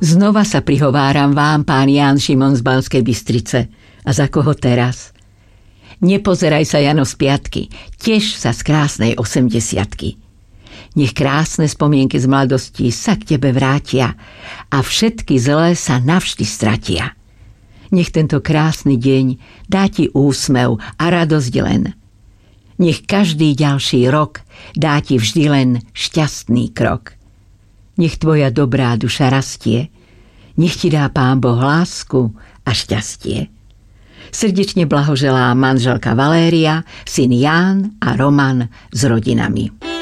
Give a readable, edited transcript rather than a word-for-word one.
Znova sa prihováram vám, pán Ján Šimon z Banskej Bystrice. A za koho teraz? Nepozeraj sa, Jano, z piatky. Teš sa z krásnej 80-ky. Nech krásne spomienky z mladosti sa k tebe vrátia a všetky zlé sa navždy stratia. Nech tento krásny deň dá ti úsmev a radosť len. Nech každý ďalší rok dá ti vždy len šťastný krok. Nech tvoja dobrá duša rastie, nech ti dá Pán Boh lásku a šťastie. Srdečne blahoželá manželka Valéria, syn Ján a Roman s rodinami.